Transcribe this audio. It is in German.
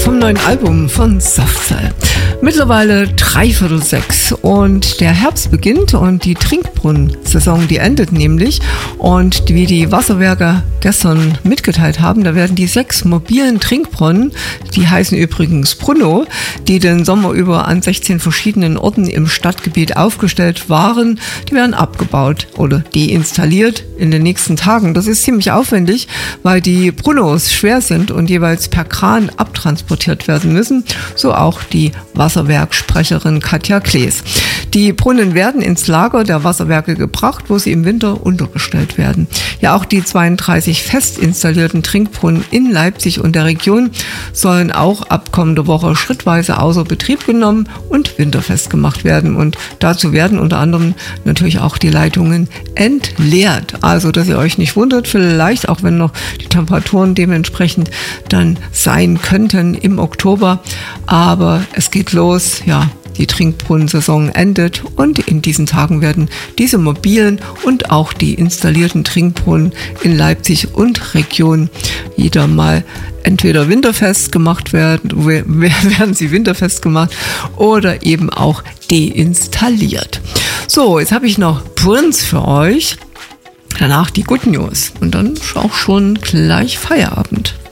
vom neuen Album von Softcell. Mittlerweile 5:45 und der Herbst beginnt und die Trinkbrunnen-Saison, die endet nämlich. Und wie die Wasserwerke gestern mitgeteilt haben, da werden die 6 mobilen Trinkbrunnen, die heißen übrigens Brunno, die den Sommer über an 16 verschiedenen Orten im Stadtgebiet aufgestellt waren, die werden abgebaut oder deinstalliert in den nächsten Tagen. Das ist ziemlich aufwendig, weil die Brunnos schwer sind und jeweils per Kran abtransportiert werden müssen, so auch die Wasserwerksprecherin Katja Klees. Die Brunnen werden ins Lager der Wasserwerke gebracht, wo sie im Winter untergestellt werden. Ja, auch die 32 fest installierten Trinkbrunnen in Leipzig und der Region sollen auch ab kommender Woche schrittweise außer Betrieb genommen und winterfest gemacht werden. Und dazu werden unter anderem natürlich auch die Leitungen entleert. Also, dass ihr euch nicht wundert, vielleicht auch wenn noch die Temperaturen dementsprechend dann sein könnten im Oktober. Aber es geht los, ja. Die Trinkbrunnensaison endet und in diesen Tagen werden diese mobilen und auch die installierten Trinkbrunnen in Leipzig und Region wieder mal entweder winterfest gemacht werden sie winterfest gemacht oder eben auch deinstalliert. So, jetzt habe ich noch Prince für euch. Danach die Good News und dann auch schon gleich Feierabend.